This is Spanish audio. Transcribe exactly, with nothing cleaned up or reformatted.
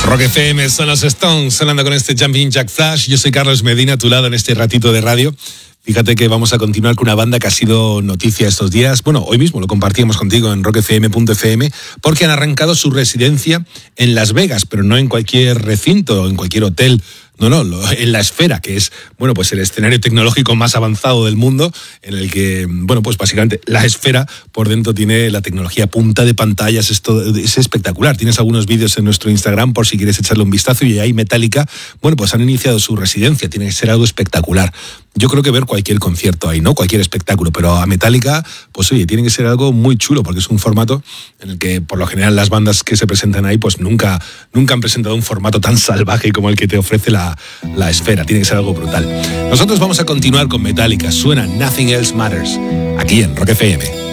Rock F M, son los Stones, sonando con este Jumping Jack Flash. Yo soy Carlos Medina, a tu lado en este ratito de radio. Fíjate que vamos a continuar con una banda que ha sido noticia estos días. Bueno, hoy mismo lo compartíamos contigo en rock f m punto f m, porque han arrancado su residencia en Las Vegas, pero no en cualquier recinto, en cualquier hotel. No, no, en La Esfera, que es, bueno, pues el escenario tecnológico más avanzado del mundo, en el que, bueno, pues básicamente La Esfera por dentro tiene la tecnología punta de pantallas, esto es espectacular. Tienes algunos vídeos en nuestro Instagram por si quieres echarle un vistazo, y ahí Metallica, bueno, pues han iniciado su residencia, tiene que ser algo espectacular. Yo creo que ver cualquier concierto ahí, ¿no? Cualquier espectáculo, pero a Metallica, pues oye, tiene que ser algo muy chulo, porque es un formato en el que, por lo general, las bandas que se presentan ahí, pues nunca, nunca han presentado un formato tan salvaje como el que te ofrece la, la Esfera. Tiene que ser algo brutal. Nosotros vamos a continuar con Metallica. Suena Nothing Else Matters, aquí en Rock F M.